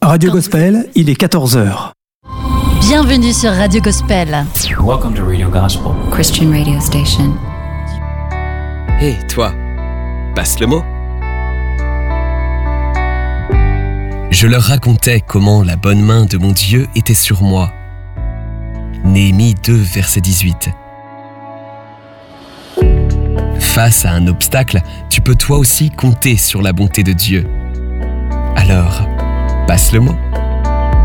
Radio Gospel, il est 14h. Bienvenue sur Radio Gospel. Welcome to Radio Gospel, Christian radio station. Hé, toi, passe le mot. Je leur racontais comment la bonne main de mon Dieu était sur moi. Néhémie 2, verset 18. Face à un obstacle, tu peux toi aussi compter sur la bonté de Dieu. Alors, passe le mot.